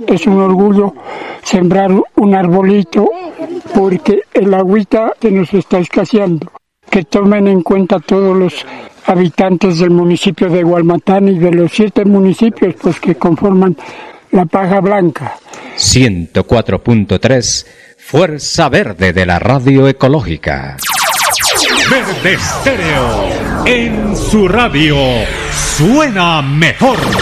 es un orgullo sembrar un arbolito porque el agüita que nos está escaseando. Que tomen en cuenta todos los habitantes del municipio de Hualmatán y de los 7 municipios pues que conforman la Paja Blanca. 104.3 Fuerza Verde de la Radio Ecológica. Verde Estéreo, en su radio suena mejor.